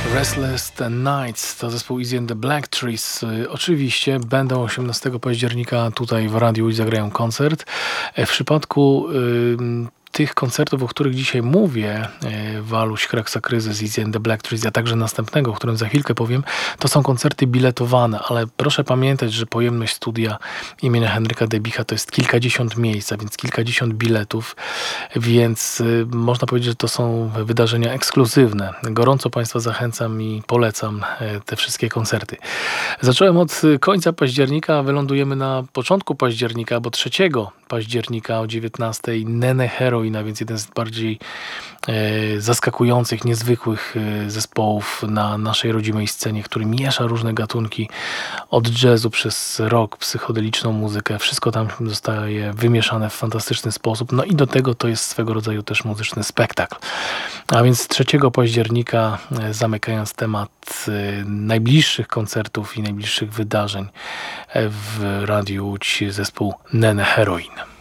Restless Nights to zespół Easy and the Black Trees. Oczywiście będą 18 października tutaj w radiu i zagrają koncert. W przypadku tych koncertów, o których dzisiaj mówię, Waluś, Kraksa Kryzys, Easy and the Black Trees, a także następnego, o którym za chwilkę powiem, to są koncerty biletowane, ale proszę pamiętać, że pojemność studia imienia Henryka Debicha to jest kilkadziesiąt miejsc, a więc kilkadziesiąt biletów, więc można powiedzieć, że to są wydarzenia ekskluzywne. Gorąco Państwa zachęcam i polecam te wszystkie koncerty. Zacząłem od końca października, wylądujemy na początku października, bo 3 października o 19 Nene Heroin, a więc jeden z bardziej zaskakujących, niezwykłych zespołów na naszej rodzimej scenie, który miesza różne gatunki od jazzu przez rock, psychodeliczną muzykę. Wszystko tam zostaje wymieszane w fantastyczny sposób. No i do tego to jest swego rodzaju też muzyczny spektakl. A więc 3 października, zamykając temat najbliższych koncertów i najbliższych wydarzeń w Radiu Łódź, zespół Nene Heroin.